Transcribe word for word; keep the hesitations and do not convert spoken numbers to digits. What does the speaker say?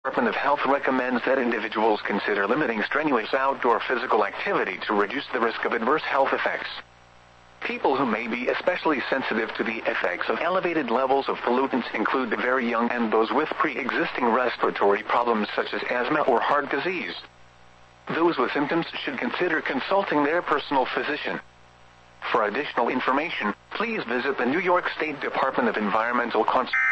Department of Health recommends that individuals consider limiting strenuous outdoor physical activity to reduce the risk of adverse health effects. People who may be especially sensitive to the effects of elevated levels of pollutants include the very young and those with pre-existing respiratory problems such as asthma or heart disease. Those with symptoms should consider consulting their personal physician. For additional information, please visit the New York State Department of Environmental Conservation.